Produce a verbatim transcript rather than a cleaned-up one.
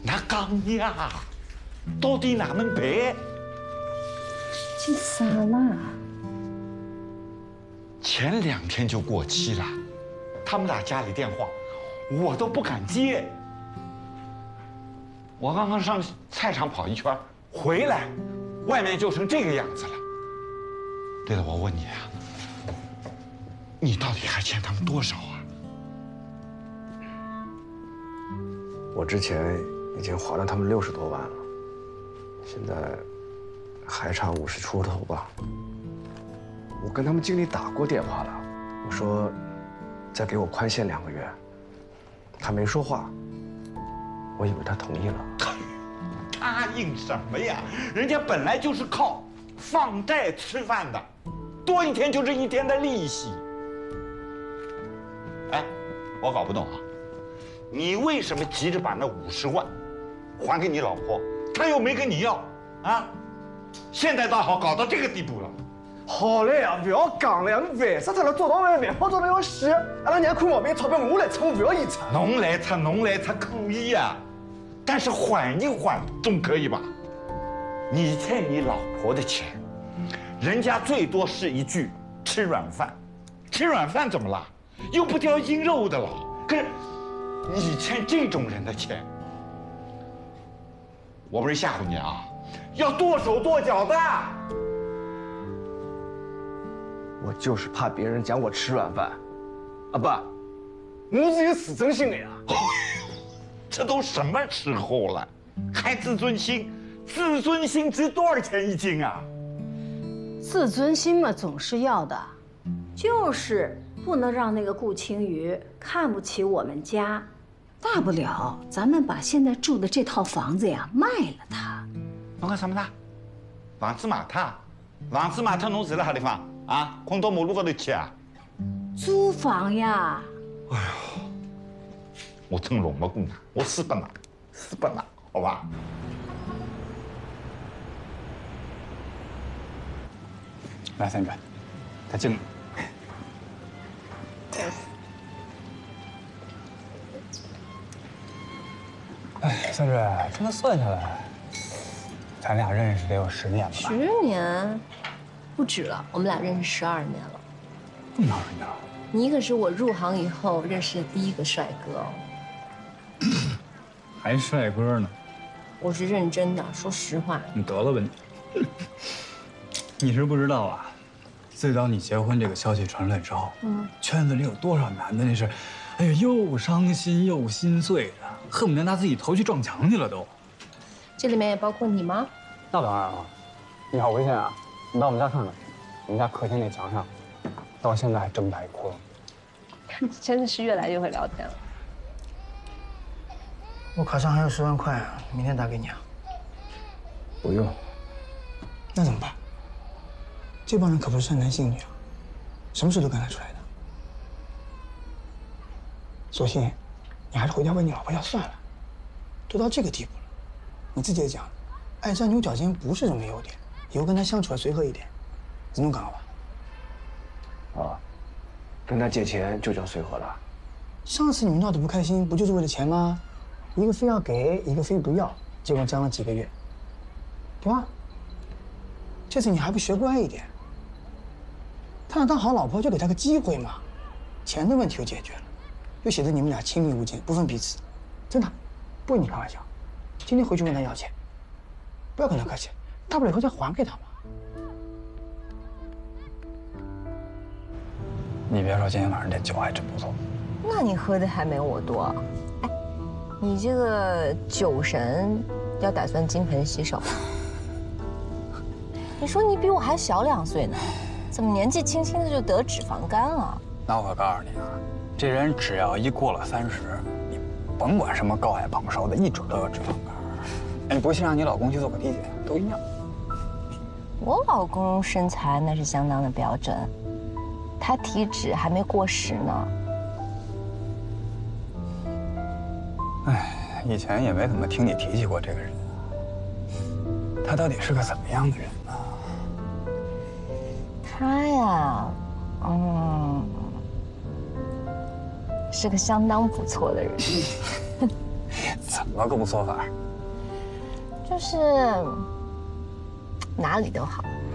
那讲呀，到底哪门办？ 这啥啦？ 前两天就过期了，他们打家里电话，我都不敢接。我刚刚上菜场跑一圈，回来，外面就成这个样子了。对了，我问你啊，你到底还欠他们多少啊？ 我之前已经还了他们六十多万了，现在还差五十出头吧。我跟他们经理打过电话了，我说再给我宽限两个月，他没说话，我以为他同意了。 答应什么呀？人家本来就是靠放贷吃饭的，多一天就是一天的利息。哎，我搞不懂啊，你为什么急着把那五十万还给你老婆？她又没跟你要啊！现在倒好，搞到这个地步了。 好了呀，不要讲了呀！你为啥在那做到外面，好做的要死？阿拉娘看毛病，钞票我来出，不要伊出。 侬来出，侬来出可以呀、啊，但是缓一缓总可以吧？你欠你老婆的钱，人家最多是一句吃软饭，吃软饭怎么了？又不挑硬肉的了。可是你欠这种人的钱，我不是吓唬你啊，要剁手剁脚的。 我就是怕别人讲我吃软饭，阿爸，我是有自尊心的呀。 这都什么时候了，还自尊心？自尊心值多少钱一斤啊？ 自尊心嘛，总是要的，就是不能让那个顾青雨看不起我们家。大不了咱们把现在住的这套房子呀卖了它。 侬讲什么呢？房子卖它？房子卖它，侬住在啥地方？啊，困到马路高头去啊？ 租房呀！ 哎呦，我真容不过你，我死不拿，死不拿，好吧？ 来，三哥，他敬你。哎，三哥，这么算下来，咱俩认识得有十年了吧？ 十年，不止了，我们俩认识十二年了。 这么长时间了？ 你可是我入行以后认识的第一个帅哥哦。 还帅哥呢？ 我是认真的，说实话。 你得了吧你！你是不知道啊，自从你结婚这个消息传出来之后，嗯，圈子里有多少男的那是，哎呀，又伤心又心碎的，恨不得拿自己头去撞墙去了都。 这里面也包括你吗？ 那当然了。你好危险啊！你到我们家看看，我们家客厅那墙上，到现在还正白窟窿。 真的是越来越会聊天了。 我卡上还有十万块，明天打给你啊。 不用。 那怎么办？这帮人可不是善男信女啊，什么事都干得出来的。索性，你还是回家问你老婆要算了。都到这个地步了，你自己也讲，爱钻牛角尖不是什么优点，以后跟他相处要随和一点。你能讲好吧？ 啊，跟他借钱就叫随和了。 上次你们闹得不开心，不就是为了钱吗？一个非要给，一个非不要，结果僵了几个月，对吧？这次你还不学乖一点？他想当好老婆，就给他个机会嘛。钱的问题就解决了，又显得你们俩亲密无间，不分彼此。真的，不跟你开玩笑。今天回去问他要钱，不要跟他客气，大不了以后再还给他嘛。 你别说，今天晚上这酒还真不错。 那你喝的还没我多。哎，你这个酒神要打算金盆洗手？你说你比我还小两岁呢，怎么年纪轻轻的就得脂肪肝了？ 那我可告诉你啊，这人只要一过了三十，你甭管什么高矮胖瘦的，一准都有脂肪肝。哎，你不信让你老公去做个体检，都一样。 我老公身材那是相当的标准，他体脂还没过十呢。 哎，以前也没怎么听你提起过这个人。他到底是个怎么样的人呢？ 他呀，嗯，是个相当不错的人。 怎我各不错法。 就是哪里都好。